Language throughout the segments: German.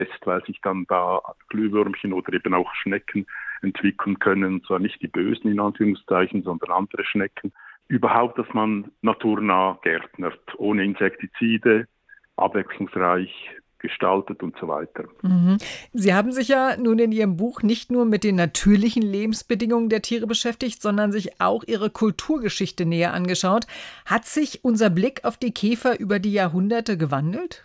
weil sich dann da Glühwürmchen oder eben auch Schnecken entwickeln können, und zwar nicht die bösen in Anführungszeichen, sondern andere Schnecken. Überhaupt, dass man naturnah gärtnert, ohne Insektizide, abwechslungsreich gestaltet und so weiter. Mhm. Sie haben sich ja nun in Ihrem Buch nicht nur mit den natürlichen Lebensbedingungen der Tiere beschäftigt, sondern sich auch ihre Kulturgeschichte näher angeschaut. Hat sich unser Blick auf die Käfer über die Jahrhunderte gewandelt?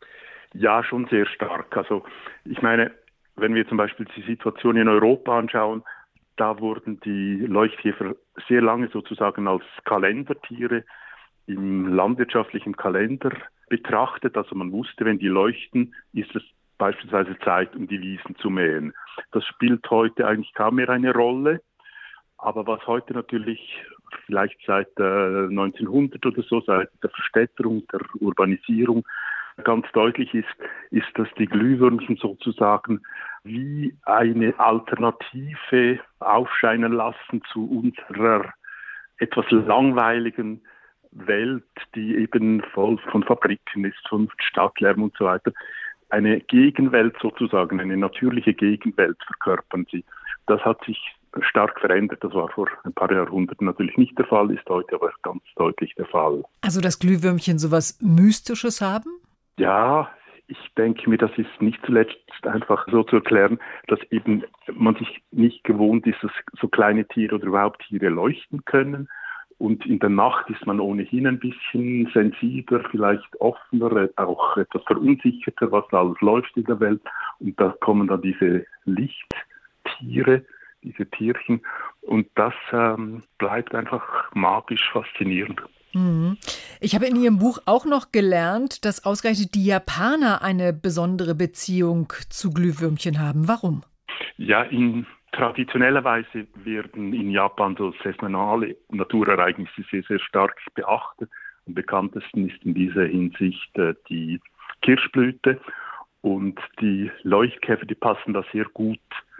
Ja, schon sehr stark. Also ich meine, wenn wir zum Beispiel die Situation in Europa anschauen, da wurden die Leuchtkäfer sehr lange sozusagen als Kalendertiere im landwirtschaftlichen Kalender betrachtet. Also man wusste, wenn die leuchten, ist es beispielsweise Zeit, um die Wiesen zu mähen. Das spielt heute eigentlich kaum mehr eine Rolle. Aber was heute natürlich vielleicht seit 1900 oder so, seit der Verstädterung, der Urbanisierung ganz deutlich ist, ist, dass die Glühwürmchen sozusagen wie eine Alternative aufscheinen lassen zu unserer etwas langweiligen Welt, die eben voll von Fabriken ist, von Stadtlärm und so weiter. Eine Gegenwelt sozusagen, eine natürliche Gegenwelt verkörpern sie. Das hat sich stark verändert. Das war vor ein paar Jahrhunderten natürlich nicht der Fall, ist heute aber ganz deutlich der Fall. Also, dass Glühwürmchen sowas Mystisches haben? Ja, ich denke mir, das ist nicht zuletzt einfach so zu erklären, dass eben man sich nicht gewohnt ist, dass so kleine Tiere oder überhaupt Tiere leuchten können. Und in der Nacht ist man ohnehin ein bisschen sensibler, vielleicht offener, auch etwas verunsicherter, was da alles läuft in der Welt. Und da kommen dann diese Lichttiere, diese Tierchen. Und das bleibt einfach magisch faszinierend. Mhm. Ich habe in Ihrem Buch auch noch gelernt, dass ausgerechnet die Japaner eine besondere Beziehung zu Glühwürmchen haben. Warum? Ja, in traditioneller Weise werden in Japan so saisonale Naturereignisse sehr, sehr stark beachtet. Am bekanntesten ist in dieser Hinsicht die Kirschblüte. Und die Leuchtkäfer, die passen da sehr gut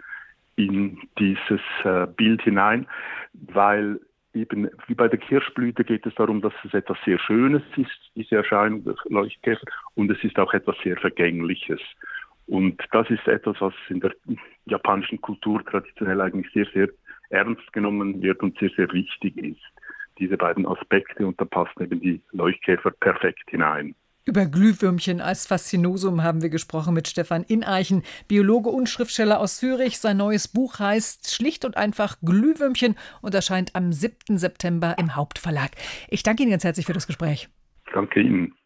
in dieses Bild hinein, weil eben wie bei der Kirschblüte geht es darum, dass es etwas sehr Schönes ist, diese Erscheinung des Leuchtkäfer, und es ist auch etwas sehr Vergängliches. Und das ist etwas, was in der japanischen Kultur traditionell eigentlich sehr, sehr ernst genommen wird und sehr, sehr wichtig ist. Diese beiden Aspekte, und da passen eben die Leuchtkäfer perfekt hinein. Über Glühwürmchen als Faszinosum haben wir gesprochen mit Stefan Ineichen, Biologe und Schriftsteller aus Zürich. Sein neues Buch heißt schlicht und einfach Glühwürmchen und erscheint am 7. September im Hauptverlag. Ich danke Ihnen ganz herzlich für das Gespräch. Danke Ihnen.